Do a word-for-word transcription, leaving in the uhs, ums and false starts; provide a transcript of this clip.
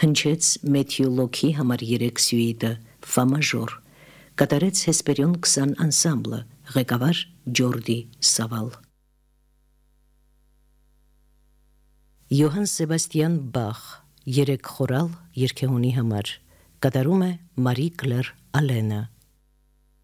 Հնչեց Մեթյու Լոքի համար երեք սյուիտը ֆա մաժոր, կատարեց Հեսպերիոն քսան անսամբլը, ղեկավար Ջորդի Սավալ։ Յոհան Սեբաստիան Բախ, երեք խորալ երգեհոնի համար, կատարում է Մարի Կլեր Ալենը։